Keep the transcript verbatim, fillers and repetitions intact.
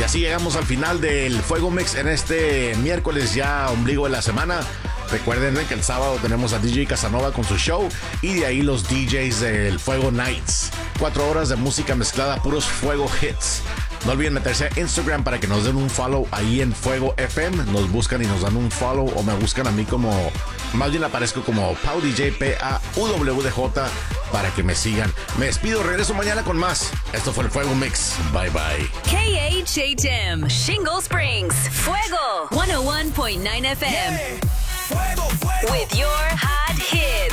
así llegamos al final del Fuego Mix en este miércoles, ya ombligo de la semana. Recuerden que el sábado tenemos a D J Casanova con su show y de ahí los D Js del Fuego Nights. Cuatro horas de música mezclada, puros Fuego Hits. No olviden meterse a Instagram para que nos den un follow ahí en Fuego F M. Nos buscan y nos dan un follow o me buscan a mí como, más bien aparezco como Pau D J, P A U W D J, para que me sigan. Me despido, regreso mañana con más. Esto fue el Fuego Mix. Bye bye. K H H M, Shingle Springs, Fuego, one oh one point nine F M. Yeah. Fuego, fuego. With your hot hits.